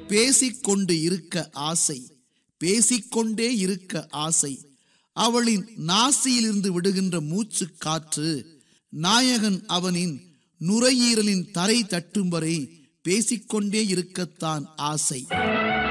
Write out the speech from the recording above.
பேசிக்கொண்டு இருக்க ஆசை, பேசிக்கொண்டே இருக்க ஆசை. அவளின் நாசியிலிருந்து விடுகின்ற மூச்சு காற்று நாயகன் அவனின் நுரையீரலின் தரை தட்டும் வரை பேசிக்கொண்டே இருக்கத்தான் ஆசை.